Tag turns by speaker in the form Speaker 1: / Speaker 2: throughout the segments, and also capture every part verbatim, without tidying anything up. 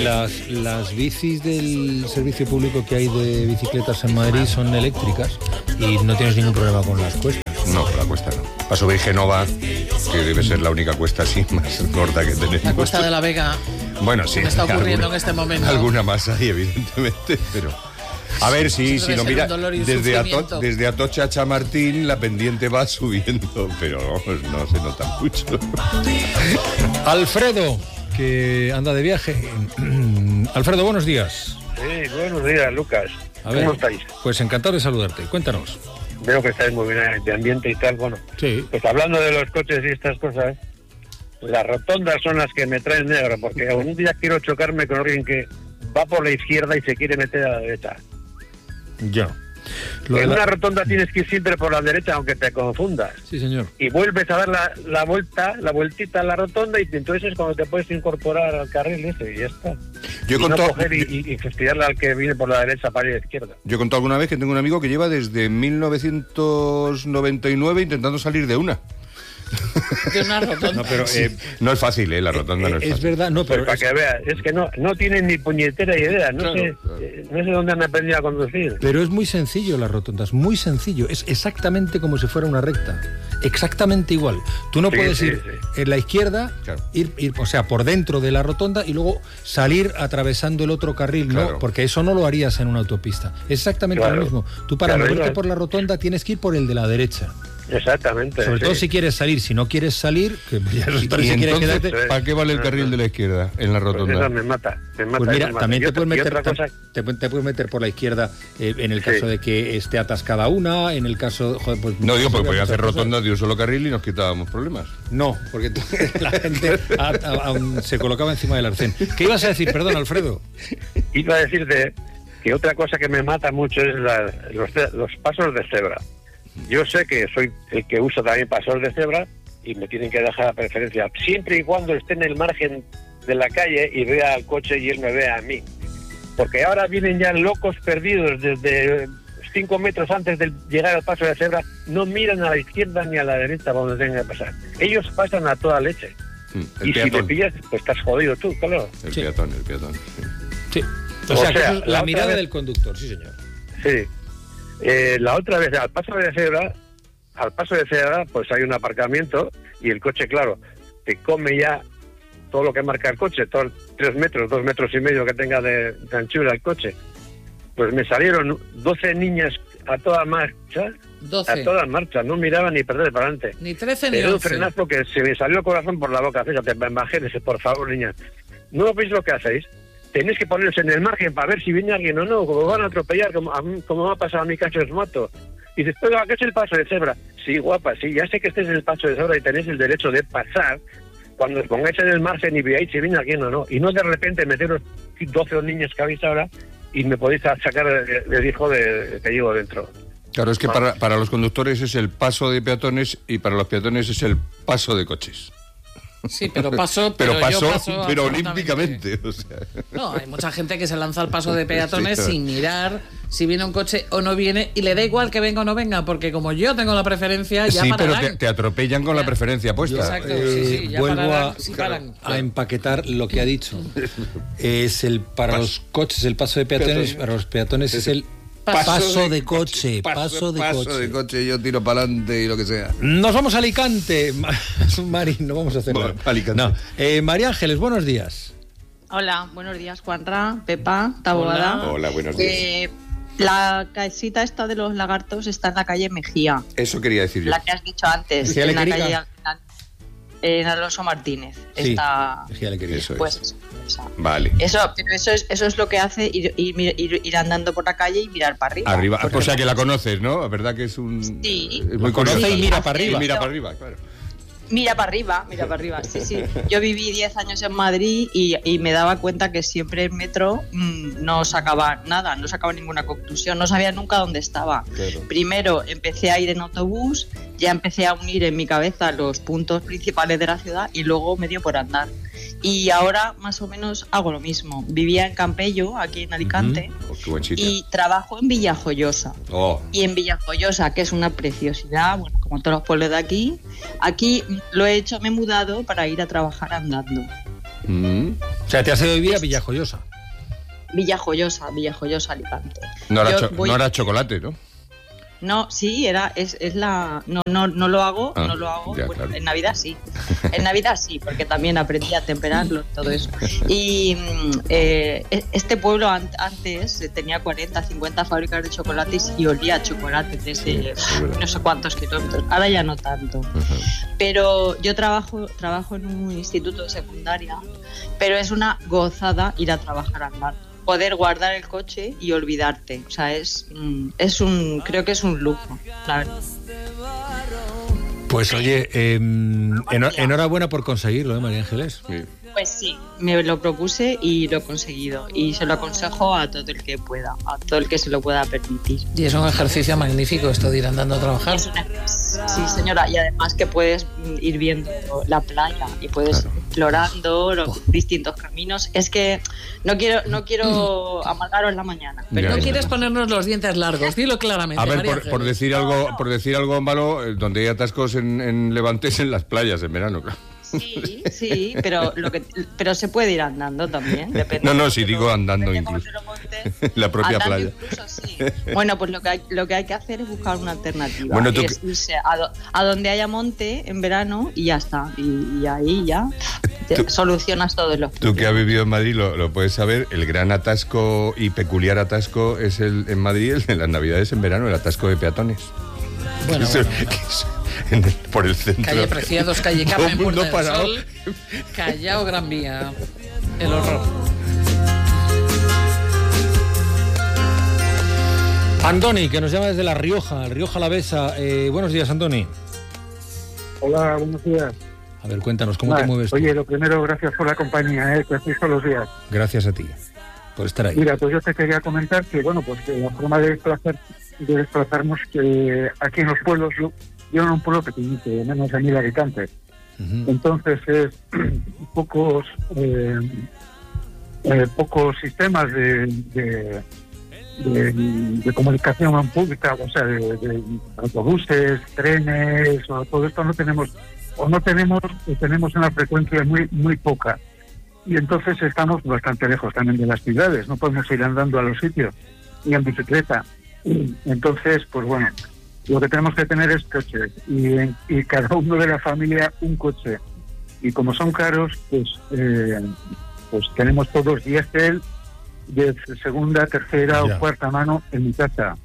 Speaker 1: las, las bicis del servicio público que hay de bicicletas en Madrid son eléctricas y no tienes ningún problema con las cuestas.
Speaker 2: No, por la cuesta no. Paso de Genova, que debe ser la única cuesta así más gorda que tenemos.
Speaker 3: La Cuesta de la Vega.
Speaker 2: Bueno, sí.
Speaker 3: Me está ocurriendo
Speaker 2: alguna,
Speaker 3: en este momento.
Speaker 2: Alguna más hay, evidentemente, pero... A ver, sí, si lo mira, desde, Ato, desde Atocha a Chamartín la pendiente va subiendo, pero no, no se nota mucho.
Speaker 1: Alfredo, que anda de viaje. Alfredo, buenos días.
Speaker 4: Sí, buenos días, Lucas.
Speaker 1: A ver,
Speaker 4: ¿cómo estáis?
Speaker 1: Pues encantado de saludarte, cuéntanos.
Speaker 4: Veo que estáis muy bien de ambiente y tal, bueno.
Speaker 1: Sí.
Speaker 4: Pues hablando de los coches y estas cosas, las rotondas son las que me traen negro, porque un día quiero chocarme con alguien que va por la izquierda y se quiere meter a la derecha.
Speaker 1: Ya. Lo
Speaker 4: en
Speaker 1: la...
Speaker 4: una rotonda tienes que ir siempre por la derecha, aunque te confundas.
Speaker 1: Sí, señor.
Speaker 4: Y vuelves a dar la, la vuelta, la vueltita a la rotonda, y entonces es cuando te puedes incorporar al carril ese, y ya está.
Speaker 2: Yo he
Speaker 4: y
Speaker 2: contado...
Speaker 4: no coger y, y, y fastidiarle al que viene por la derecha para ir a la izquierda.
Speaker 2: Yo he contado alguna vez que tengo un amigo que lleva desde mil novecientos noventa y nueve intentando salir de una.
Speaker 3: De una rotonda.
Speaker 2: No, pero eh, no es fácil, ¿eh? La rotonda eh, no es fácil.
Speaker 1: Es verdad, no, pero...
Speaker 4: Pues para que veas, es que no, no tienen ni puñetera idea, no, claro, sé, claro. Eh, no sé dónde han aprendido a conducir.
Speaker 1: Pero es muy sencillo las rotondas, muy sencillo, es exactamente como si fuera una recta, exactamente igual. Tú no sí, puedes sí, ir sí. en la izquierda, claro. ir, ir, o sea, por dentro de la rotonda y luego salir atravesando el otro carril, claro. ¿no? Porque eso no lo harías en una autopista. Es exactamente claro. lo mismo. Tú para claro, moverte por la rotonda tienes que ir por el de la derecha.
Speaker 4: Exactamente.
Speaker 1: Sobre
Speaker 4: sí.
Speaker 1: todo si quieres salir, si no quieres salir, que ya
Speaker 2: y,
Speaker 1: si
Speaker 2: y
Speaker 1: quieres
Speaker 2: entonces,
Speaker 1: quedarte...
Speaker 2: ¿para qué vale el carril de la izquierda en la rotonda?
Speaker 4: Pues eso me mata, me mata.
Speaker 1: Pues mira,
Speaker 4: me mata.
Speaker 1: también te
Speaker 4: otra,
Speaker 1: puedes, meter,
Speaker 4: cosa...
Speaker 1: te, te puedes meter por la izquierda eh, en el caso sí. de que esté atascada una, en el caso... Joder, pues,
Speaker 2: no, digo, porque podía hacer rotondas de un solo carril y nos quitábamos problemas.
Speaker 1: No, porque la gente a, a, a, se colocaba encima del arcén. ¿Qué ibas a decir? Perdón, Alfredo.
Speaker 4: Iba a decirte que otra cosa que me mata mucho es la, los, los pasos de cebra. Yo sé que soy el que usa también pasos de cebra y me tienen que dejar la preferencia, siempre y cuando esté en el margen de la calle y vea al coche y él me vea a mí. Porque ahora vienen ya locos perdidos desde cinco metros antes de llegar al paso de cebra, no miran a la izquierda ni a la derecha donde tengan que pasar. Ellos pasan a toda leche.
Speaker 2: El
Speaker 4: y
Speaker 2: peatón.
Speaker 4: Si te pillas, pues estás jodido tú, claro.
Speaker 2: El
Speaker 1: sí.
Speaker 2: peatón, el peatón. Sí.
Speaker 1: sí. O, o sea, sea la, la mirada vez... del conductor, sí señor.
Speaker 4: Sí. Eh, la otra vez, al paso de cebra, al paso de cebra, pues hay un aparcamiento y el coche, claro, te come ya todo lo que marca el coche, todos tres metros, dos metros y medio que tenga de, de anchura el coche. Pues me salieron doce niñas a toda marcha,
Speaker 3: doce.
Speaker 4: A toda marcha, no miraban ni perder para adelante.
Speaker 3: Ni trece ni
Speaker 4: once. Un
Speaker 3: once.
Speaker 4: frenazo que se me salió el corazón por la boca, fíjate, imagínense, por favor, niñas. ¿No veis lo que hacéis? Tenéis que ponerse en el margen para ver si viene alguien o no, como van a atropellar, como, como va a pasar a mi caso es moto. Y después, ¿qué es el paso de cebra? Sí, guapa, sí, ya sé que estés en el paso de cebra y tenéis el derecho de pasar cuando os pongáis en el margen y veáis si viene alguien o no. Y no de repente meteros doce niños que habéis ahora y me podéis sacar el hijo de, que llevo dentro.
Speaker 2: Claro, es que ah. para, para los conductores es el paso de peatones y para los peatones es el paso de coches.
Speaker 3: Sí, pero pasó, pero,
Speaker 2: pero pasó,
Speaker 3: yo paso
Speaker 2: pero olímpicamente. O sea.
Speaker 3: No, hay mucha gente que se lanza al paso de peatones
Speaker 2: sí,
Speaker 3: sin mirar si viene un coche o no viene y le da igual que venga o no venga, porque como yo tengo la preferencia, ya
Speaker 2: sí,
Speaker 3: pararán.
Speaker 2: pero te, te atropellan con ya. la preferencia puesta.
Speaker 3: Exacto,
Speaker 1: eh,
Speaker 3: sí, sí, ya
Speaker 1: vuelvo
Speaker 3: pararán,
Speaker 1: a,
Speaker 3: sí paran.
Speaker 1: a empaquetar lo que ha dicho. Es el para Pas. los coches el paso de peatones, Peatón. Para los peatones es, es el Paso, paso de, de coche,
Speaker 2: paso,
Speaker 1: paso de
Speaker 2: paso
Speaker 1: coche.
Speaker 2: Paso de coche, yo tiro para adelante y lo que sea.
Speaker 1: Nos vamos a Alicante. Mari, no vamos a hacer
Speaker 2: bueno, Alicante.
Speaker 1: No. Eh, María Ángeles, buenos días.
Speaker 5: Hola, buenos días, Juanra, Pepa, Taboada.
Speaker 2: Hola, Hola buenos días.
Speaker 5: Eh, la casita esta de los lagartos está en la calle Mejía.
Speaker 2: Eso quería decir yo.
Speaker 5: La que has dicho antes, en la calle en Alonso Martínez.
Speaker 1: Sí,
Speaker 5: está,
Speaker 2: eso
Speaker 5: pues,
Speaker 2: es.
Speaker 5: Esa.
Speaker 2: Vale.
Speaker 5: Eso, pero eso es, eso es lo que hace ir, ir, ir, ir andando por la calle y mirar para arriba.
Speaker 2: Arriba, o sea que la conoces, ¿no? La verdad que es un...
Speaker 5: Sí.
Speaker 2: Es muy conocida.
Speaker 1: Y mira para arriba.
Speaker 2: Y mira para arriba, claro.
Speaker 5: Mira para arriba, mira para arriba, sí, sí. Yo viví diez años en Madrid y, y me daba cuenta que siempre el metro mmm, no sacaba nada, no sacaba ninguna conclusión, no sabía nunca dónde estaba. Claro. Primero empecé a ir en autobús, ya empecé a unir en mi cabeza los puntos principales de la ciudad y luego me dio por andar. Y ahora más o menos hago lo mismo. Vivía en Campello, aquí en Alicante,
Speaker 2: uh-huh. oh, qué buen sitio.
Speaker 5: Y trabajo en Villajoyosa.
Speaker 2: Oh.
Speaker 5: Y en Villajoyosa, que es una preciosidad, bueno, como todos los pueblos de aquí, aquí lo he hecho, me he mudado para ir a trabajar andando.
Speaker 2: Mm.
Speaker 1: sea, te has ido a vivir a Villajoyosa.
Speaker 5: Villajoyosa, Villajoyosa, Alicante.
Speaker 2: No era, cho- voy... no era chocolate, ¿no?
Speaker 5: No, sí, era, es, es la, no, no, no lo hago, ah, no lo hago, ya, bueno, claro. En Navidad sí, en Navidad sí, porque también aprendí a temperarlo, todo eso. Y eh, este pueblo an- antes tenía cuarenta, cincuenta fábricas de chocolates y olía a chocolate desde sí, no sé cuántos kilómetros, ahora ya no tanto. Uh-huh. Pero yo trabajo, trabajo en un instituto de secundaria, pero es una gozada ir a trabajar al mar. Poder guardar el coche y olvidarte, o sea, es, es un, creo que es un lujo, la verdad.
Speaker 1: Pues oye, eh, enhorabuena por conseguirlo, ¿eh, María Ángeles?
Speaker 5: Sí. Pues sí, me lo propuse y lo he conseguido. Y se lo aconsejo a todo el que pueda, a todo el que se lo pueda permitir.
Speaker 3: Y es un ejercicio magnífico esto de ir andando a trabajar.
Speaker 5: Es una... Sí, señora, y además que puedes ir viendo la playa y puedes claro. explorando los oh. distintos caminos. Es que no quiero no quiero amargaros la mañana.
Speaker 3: Pero
Speaker 5: ya,
Speaker 3: no
Speaker 5: ya.
Speaker 3: quieres ponernos los dientes largos, dilo claramente.
Speaker 2: A ver,
Speaker 3: María
Speaker 2: por, por decir algo, no, no. por decir algo malo, donde hay atascos en, en Levante es en las playas en verano, claro.
Speaker 5: Sí, sí, pero lo que pero se puede ir andando también. Depende
Speaker 2: no, no, si digo andando incluso. La propia
Speaker 5: andando
Speaker 2: playa.
Speaker 5: Incluso, sí. Bueno, pues lo que, hay, lo que hay que hacer es buscar una alternativa. Bueno, tú... Es irse a, do, a donde haya monte en verano y ya está. Y, y ahí ya tú, solucionas todos los problemas.
Speaker 2: Tú que has vivido en Madrid lo, lo puedes saber. El gran atasco y peculiar atasco es el en Madrid, el de las Navidades en verano, el atasco de peatones.
Speaker 3: Bueno,
Speaker 2: eso,
Speaker 3: bueno, bueno.
Speaker 2: En el, por el centro.
Speaker 3: Calle Preciados, calle Carmen, Puerta del Sol, Callao, Gran Vía. El horror.
Speaker 1: Andoni, que nos llama desde La Rioja, Rioja Alavesa. Eh, buenos días, Andoni.
Speaker 6: Hola, buenos días.
Speaker 1: A ver, cuéntanos, ¿cómo
Speaker 6: vale,
Speaker 1: te mueves tú?
Speaker 6: Oye, lo primero, gracias por la compañía, eh, que hacéis todos los días.
Speaker 1: Gracias a ti, por estar ahí.
Speaker 6: Mira, pues yo te quería comentar que, bueno, pues que la forma de desplazar, de desplazarnos, que aquí en los pueblos, yo, yo en un pueblo pequeñito, de menos de mil habitantes. Uh-huh. Entonces es pocos eh, eh, pocos sistemas de, de, de, de comunicación pública, o sea, de, de autobuses, trenes, o todo esto no tenemos, o no tenemos, o tenemos una frecuencia muy muy poca. Y entonces estamos bastante lejos también de las ciudades, no podemos ir andando a los sitios, ni en bicicleta. Entonces, pues bueno, lo que tenemos que tener es coches y, y cada uno de la familia un coche. Y como son caros, pues eh, pues tenemos todos diésel de segunda, tercera yeah. o cuarta mano en mi casa.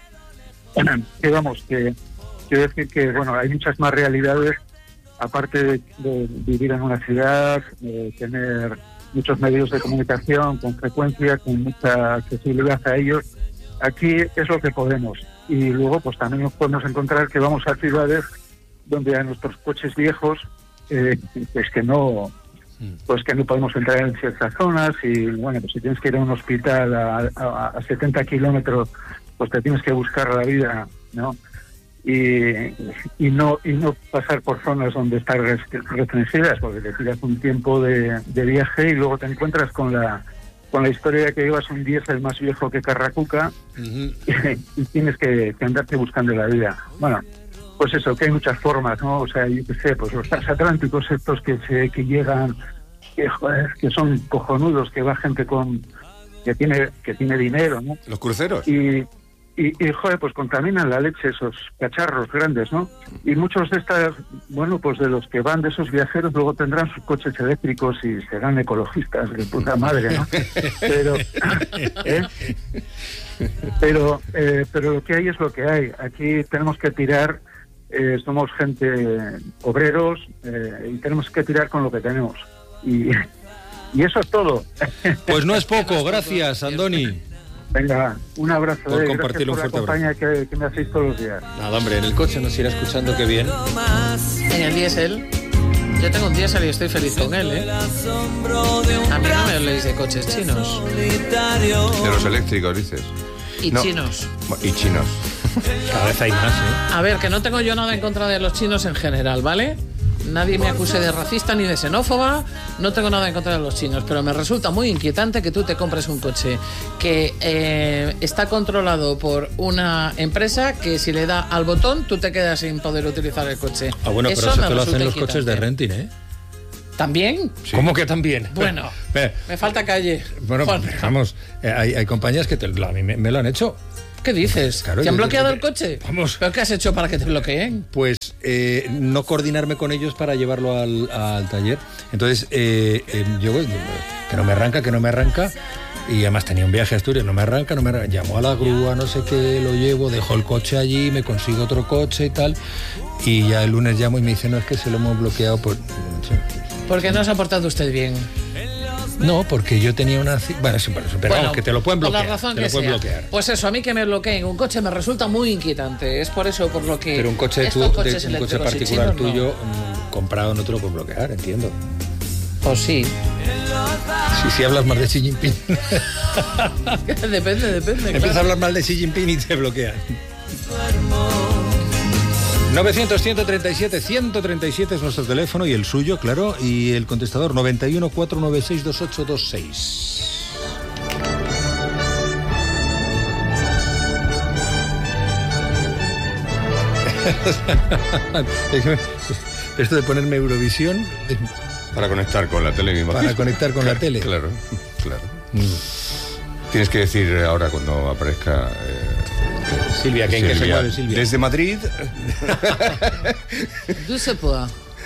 Speaker 6: Que vamos, que quiero decir que bueno, hay muchas más realidades, aparte de, de vivir en una ciudad, de tener muchos medios de comunicación con frecuencia, con mucha accesibilidad a ellos. Aquí es lo que podemos. Y luego pues también nos podemos encontrar que vamos a ciudades donde a nuestros coches viejos eh, pues que no pues que no podemos entrar en ciertas zonas y bueno, pues si tienes que ir a un hospital a, a, a setenta kilómetros pues te tienes que buscar la vida, ¿no? Y, y no y no pasar por zonas donde están restringidas porque te tiras un tiempo de, de viaje y luego te encuentras con la con la historia de que llevas un diésel más viejo que Carracuca uh-huh. y, y tienes que, que andarte buscando la vida. Bueno, pues eso, que hay muchas formas, ¿no? O sea, yo qué sé, pues los transatlánticos estos que se, que llegan, que, joder, que son cojonudos, que va gente con que tiene que tiene dinero, ¿no?
Speaker 2: Los cruceros.
Speaker 6: Y, y, y joder, pues contaminan la leche esos cacharros grandes, ¿no? Y muchos de estas, bueno, pues de los que van de esos viajeros luego tendrán sus coches eléctricos y serán ecologistas, de puta madre, ¿no? Pero, ¿eh? pero, eh, pero lo que hay es lo que hay. Aquí tenemos que tirar, eh, somos gente obreros eh, y tenemos que tirar con lo que tenemos. Y, y eso es todo.
Speaker 1: Pues no es poco, gracias, Andoni.
Speaker 6: Venga, un abrazo.
Speaker 1: Por
Speaker 6: eh.
Speaker 1: compartir un
Speaker 6: Gracias
Speaker 1: fuerte
Speaker 6: por la compañía que, que me hacéis todos los días.
Speaker 1: Nada, hombre, en el coche nos irá escuchando qué bien.
Speaker 3: En el diésel. Yo tengo un diésel y estoy feliz con él, ¿eh? A mí no me habléis de coches chinos.
Speaker 2: De los eléctricos, dices.
Speaker 3: Y
Speaker 2: no.
Speaker 3: chinos.
Speaker 2: Y chinos.
Speaker 1: Cada vez hay más, ¿eh?
Speaker 3: A ver, que no tengo yo nada en contra de los chinos en general, ¿vale? Nadie me acuse de racista ni de xenófoba, no tengo nada en contra de los chinos, pero me resulta muy inquietante que tú te compres un coche que eh, está controlado por una empresa que si le da al botón tú te quedas sin poder utilizar el coche.
Speaker 1: Ah, bueno, pero eso, eso te lo hacen los coches de renting, ¿eh?
Speaker 3: ¿También?
Speaker 1: Sí. ¿Cómo que también?
Speaker 3: Bueno, pero, me falta calle.
Speaker 1: Bueno, pero, vamos, eh, hay, hay compañías que te, a mí me, me lo han hecho.
Speaker 3: ¿Qué dices?
Speaker 1: Claro,
Speaker 3: ¿Te han
Speaker 1: yo,
Speaker 3: bloqueado
Speaker 1: yo,
Speaker 3: el coche?
Speaker 1: Vamos.
Speaker 3: ¿Pero qué has hecho para que te bloqueen?
Speaker 1: Pues eh, no coordinarme con ellos para llevarlo al, al taller. Entonces, eh, eh, yo, que no me arranca, que no me arranca. Y además tenía un viaje a Asturias, no me arranca, no me arranca. Llamo a la grúa, no sé qué, lo llevo, dejo el coche allí, me consigo otro coche y tal. Y ya el lunes llamo y me dice, no, es que se lo hemos bloqueado por...
Speaker 3: ¿Por qué no se ha portado usted bien?
Speaker 1: No, porque yo tenía una... Bueno, sí, pero bueno, vamos, que te lo pueden bloquear.
Speaker 3: Por la razón
Speaker 1: te
Speaker 3: que
Speaker 1: lo pueden
Speaker 3: sea.
Speaker 1: bloquear.
Speaker 3: Pues eso, a mí que me bloqueen un coche me resulta muy inquietante. Es por eso por lo que...
Speaker 1: Pero un coche, tu, de, un coche particular tuyo no. comprado no te lo pueden bloquear, entiendo.
Speaker 3: Pues sí.
Speaker 1: Si, si hablas mal de Xi Jinping.
Speaker 3: Depende, depende.
Speaker 1: Empiezas claro. a hablar mal de Xi Jinping y te bloquean. novecientos, ciento treinta y siete, ciento treinta y siete es nuestro teléfono y el suyo, claro, y el contestador noventa y uno, cuatrocientos noventa y seis, veintiocho veintiséis. Esto de ponerme Eurovisión...
Speaker 2: Para conectar con la tele, mismo.
Speaker 1: Para conectar con
Speaker 2: claro,
Speaker 1: la tele.
Speaker 2: Claro, claro. Mm. Tienes que decir ahora cuando aparezca... Eh,
Speaker 1: Silvia, ¿quién que se mueve, Silvia?
Speaker 2: Desde Madrid.
Speaker 3: ¿Tú se puede?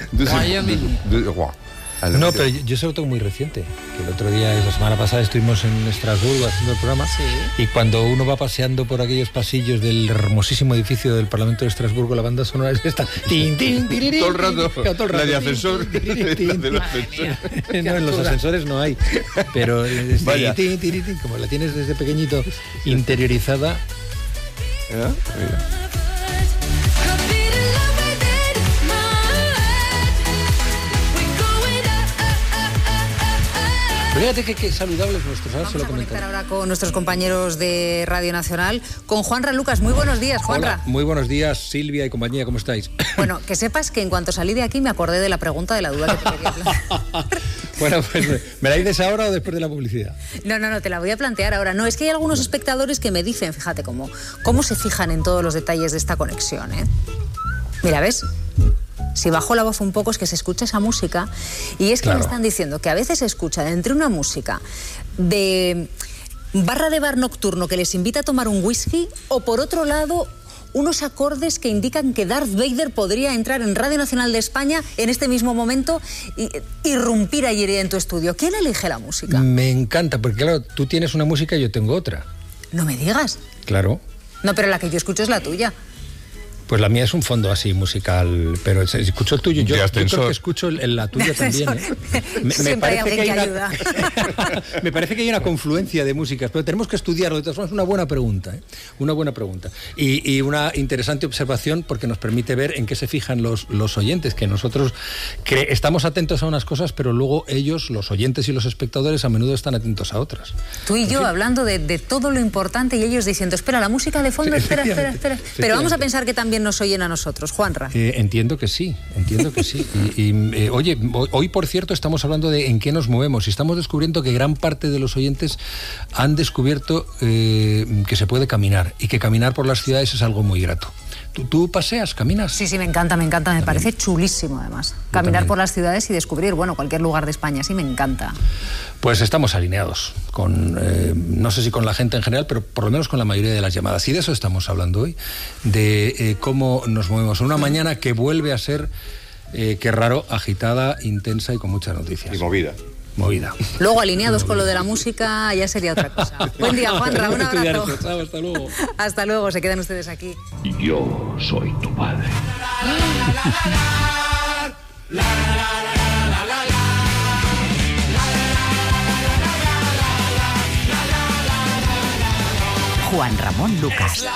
Speaker 1: No, pero yo, yo se lo tengo muy reciente. Que el otro día, la semana pasada, estuvimos en Estrasburgo haciendo el programa.
Speaker 3: Sí.
Speaker 1: Y cuando uno va paseando por aquellos pasillos del hermosísimo edificio del Parlamento de Estrasburgo, la banda sonora es esta. Tin, tin, tirirín,
Speaker 2: todo el rato.
Speaker 1: Todo el rato.
Speaker 2: La de ascensor.
Speaker 1: No, en los ascensores no hay. Pero es tin, tin, tin, como la tienes desde pequeñito interiorizada.
Speaker 2: ¿Ya? Mira.
Speaker 1: Fíjate que, que saludables nuestros. Ahora
Speaker 7: Vamos
Speaker 1: se lo
Speaker 7: a conectar
Speaker 1: comentaré.
Speaker 7: ahora con nuestros compañeros de Radio Nacional, con Juanra Lucas. Muy buenos días, Juanra.
Speaker 1: Hola, muy buenos días, Silvia y compañía, ¿cómo estáis?
Speaker 7: Bueno, que sepas que en cuanto salí de aquí me acordé de la pregunta de la duda que te quería plantear.
Speaker 1: Bueno, pues ¿me la dices ahora o después de la publicidad?
Speaker 7: No, no, no, te la voy a plantear ahora. No, es que hay algunos espectadores que me dicen, fíjate cómo, cómo se fijan en todos los detalles de esta conexión, ¿eh? Mira, ¿ves? Si bajo la voz un poco es que se escucha esa música y es que claro. me están diciendo que a veces se escucha entre una música de barra de bar nocturno que les invita a tomar un whisky o por otro lado unos acordes que indican que Darth Vader podría entrar en Radio Nacional de España en este mismo momento y irrumpir ayer en tu estudio. ¿Quién elige la música?
Speaker 1: Me encanta, porque claro, tú tienes una música y yo tengo otra.
Speaker 7: No me digas.
Speaker 1: Claro.
Speaker 7: No, pero la que yo escucho es la tuya.
Speaker 1: Pues la mía es un fondo así musical, pero escucho el tuyo. Yo, yo creo que escucho el, la tuya también. ¿eh? Me, me, parece que hay que una, me parece que hay una confluencia de músicas, pero tenemos que estudiarlo. De todas formas, es una buena pregunta, ¿eh? Una buena pregunta. Y, y una interesante observación porque nos permite ver en qué se fijan los, los oyentes, que nosotros cre- estamos atentos a unas cosas, pero luego ellos, los oyentes y los espectadores, a menudo están atentos a otras.
Speaker 7: Tú y yo
Speaker 1: fin.
Speaker 7: hablando de, de todo lo importante y ellos diciendo, espera, la música de fondo,
Speaker 1: sí,
Speaker 7: espera, espera, espera. Pero vamos a pensar que también nos oyen a nosotros, Juanra.
Speaker 1: Eh, entiendo que sí, entiendo que sí. Y, y eh, oye, hoy por cierto estamos hablando de en qué nos movemos y estamos descubriendo que gran parte de los oyentes han descubierto eh, que se puede caminar y que caminar por las ciudades es algo muy grato. ¿Tú, tú paseas, caminas?
Speaker 7: Sí, sí, me encanta, me encanta, me también. Parece chulísimo además. Caminar por las ciudades y descubrir, bueno, cualquier lugar de España, sí, me encanta.
Speaker 1: Pues estamos alineados con, eh, no sé si con la gente en general, pero por lo menos con la mayoría de las llamadas. Y de eso estamos hablando hoy, de eh, cómo nos movemos. Una mañana que vuelve a ser, eh, qué raro, agitada, intensa y con muchas noticias.
Speaker 2: Y movida.
Speaker 1: Movida.
Speaker 7: Luego, alineados con lo de la música, ya sería otra cosa. Buen día, Juanra, un abrazo.
Speaker 1: Hasta luego.
Speaker 7: Hasta luego, se quedan ustedes aquí.
Speaker 8: Yo soy tu padre.
Speaker 9: Juan Ramón Lucas.